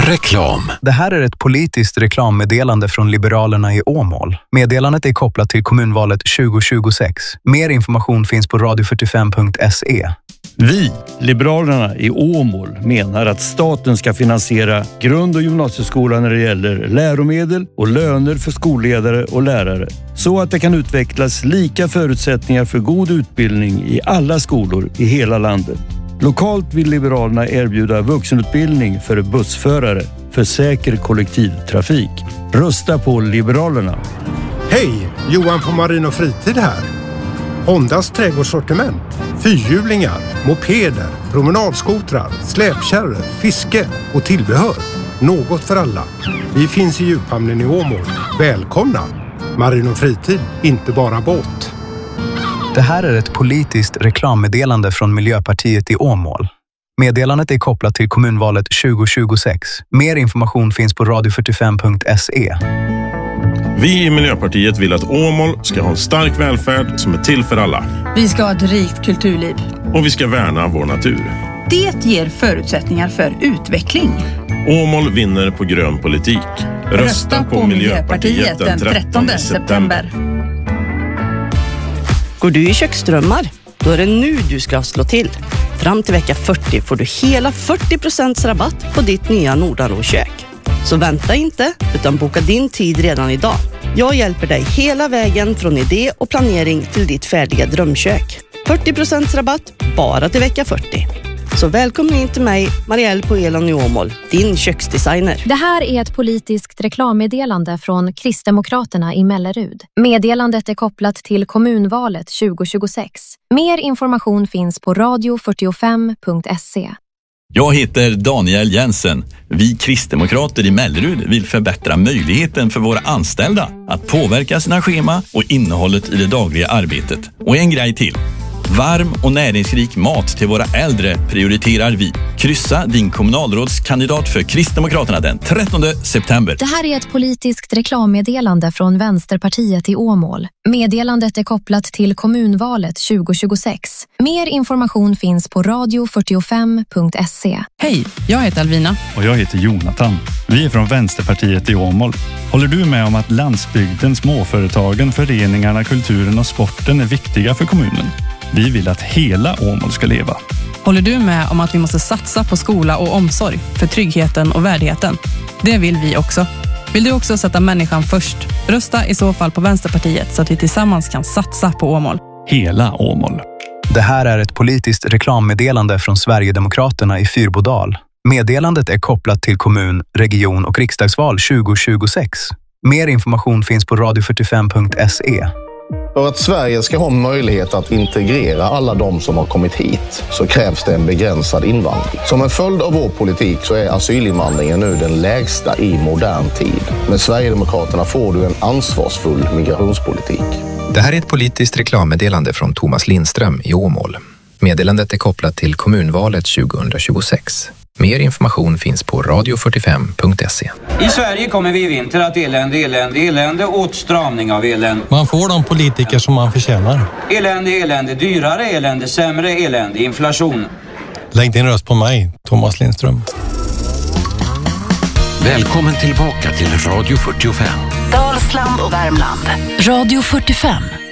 Reklam. Det här är ett politiskt reklammeddelande från Liberalerna i Åmål. Meddelandet är kopplat till kommunvalet 2026. Mer information finns på radio45.se. Vi, Liberalerna i Åmål, menar att staten ska finansiera grund- och gymnasieskolan när det gäller läromedel och löner för skolledare och lärare. Så att det kan utvecklas lika förutsättningar för god utbildning i alla skolor i hela landet. Lokalt vill Liberalerna erbjuda vuxenutbildning för bussförare för säker kollektivtrafik. Rösta på Liberalerna. Hej, Johan på Marin och Fritid här. Hondas trädgårdssortiment, fyrhjulingar, mopeder, promenadskotrar, släpkärror, fiske och tillbehör. Något för alla. Vi finns i djuphamnen i Åmål. Välkomna! Marin och Fritid, inte bara båt. Det här är ett politiskt reklammeddelande från Miljöpartiet i Åmål. Meddelandet är kopplat till kommunvalet 2026. Mer information finns på radio45.se. Vi i Miljöpartiet vill att Åmål ska ha en stark välfärd som är till för alla. Vi ska ha ett rikt kulturliv. Och vi ska värna vår natur. Det ger förutsättningar för utveckling. Åmål vinner på grön politik. Rösta på Miljöpartiet den 13 september. Går du i köksdrömmar? Då är det nu du ska slå till. Fram till vecka 40 får du hela 40% rabatt på ditt nya Nordanro-kök. Så vänta inte, utan boka din tid redan idag. Jag hjälper dig hela vägen från idé och planering till ditt färdiga drömkök. 40% rabatt bara till vecka 40. Så välkommen in till mig, Marielle på Elon i Åmål, din köksdesigner. Det här är ett politiskt reklammeddelande från Kristdemokraterna i Mellerud. Meddelandet är kopplat till kommunvalet 2026. Mer information finns på radio45.se. Jag heter Daniel Jensen. Vi kristdemokrater i Mellerud vill förbättra möjligheten för våra anställda att påverka sina schema och innehållet i det dagliga arbetet. Och en grej till. Varm och näringsrik mat till våra äldre prioriterar vi. Kryssa din kommunalrådskandidat för Kristdemokraterna den 13 september. Det här är ett politiskt reklammeddelande från Vänsterpartiet i Åmål. Meddelandet är kopplat till kommunvalet 2026. Mer information finns på radio45.se. Hej, jag heter Alvina. Och jag heter Jonathan. Vi är från Vänsterpartiet i Åmål. Håller du med om att landsbygden, småföretagen, föreningarna, kulturen och sporten är viktiga för kommunen? Vi vill att hela Åmål ska leva. Håller du med om att vi måste satsa på skola och omsorg för tryggheten och värdigheten? Det vill vi också. Vill du också sätta människan först? Rösta i så fall på Vänsterpartiet så att vi tillsammans kan satsa på Åmål. Hela Åmål. Det här är ett politiskt reklammeddelande från Sverigedemokraterna i Fyrbodal. Meddelandet är kopplat till kommun-, region- och riksdagsval 2026. Mer information finns på radio45.se. För att Sverige ska ha möjlighet att integrera alla de som har kommit hit så krävs det en begränsad invandring. Som en följd av vår politik så är asylinvandringen nu den lägsta i modern tid. Med Sverigedemokraterna får du en ansvarsfull migrationspolitik. Det här är ett politiskt reklammeddelande från Thomas Lindström i Åmål. Meddelandet är kopplat till kommunvalet 2026. Mer information finns på radio45.se. I Sverige kommer vi i vinter att elände, åtstramning av elände. Man får de politiker som man förtjänar. Elände, dyrare elände, sämre elände, inflation. Lägg din röst på mig, Thomas Lindström. Välkommen tillbaka till Radio 45. Dalsland och Värmland. Radio 45.